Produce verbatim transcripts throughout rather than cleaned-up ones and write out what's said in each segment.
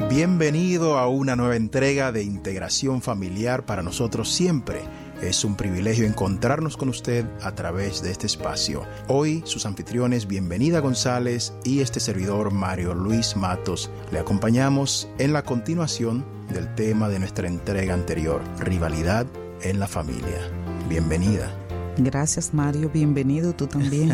Bienvenido a una nueva entrega de Integración Familiar. Para nosotros siempre es un privilegio encontrarnos con usted a través de este espacio. Hoy sus anfitriones Bienvenida González y este servidor Mario Luis Matos le acompañamos en la continuación del tema de nuestra entrega anterior, rivalidad en la familia. Bienvenida. Gracias, Mario. Bienvenido tú también.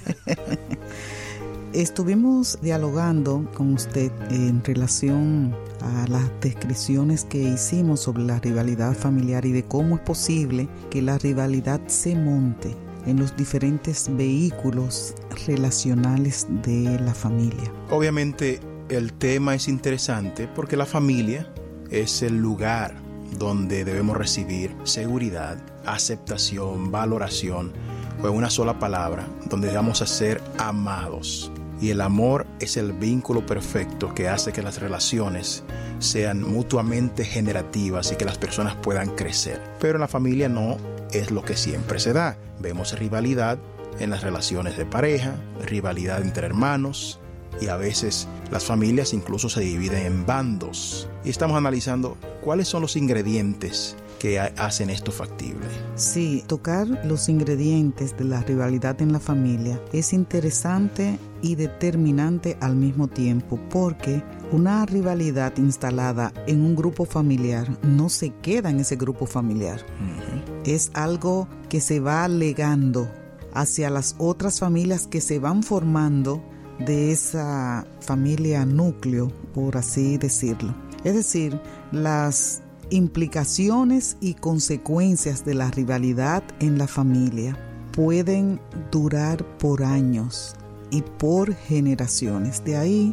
Estuvimos dialogando con usted en relación a las descripciones que hicimos sobre la rivalidad familiar y de cómo es posible que la rivalidad se monte en los diferentes vehículos relacionales de la familia. Obviamente el tema es interesante porque la familia es el lugar donde debemos recibir seguridad, aceptación, valoración, o en una sola palabra, donde vamos a ser amados. Y el amor es el vínculo perfecto que hace que las relaciones sean mutuamente generativas y que las personas puedan crecer. Pero en la familia no es lo que siempre se da. Vemos rivalidad en las relaciones de pareja, rivalidad entre hermanos, y a veces las familias incluso se dividen en bandos. Y estamos analizando cuáles son los ingredientes que hacen esto factible. Sí, tocar los ingredientes de la rivalidad en la familia es interesante y determinante al mismo tiempo, porque una rivalidad instalada en un grupo familiar no se queda en ese grupo familiar. Uh-huh. Es algo que se va legando hacia las otras familias que se van formando de esa familia núcleo, por así decirlo. Es decir, las implicaciones y consecuencias de la rivalidad en la familia pueden durar por años y por generaciones. De ahí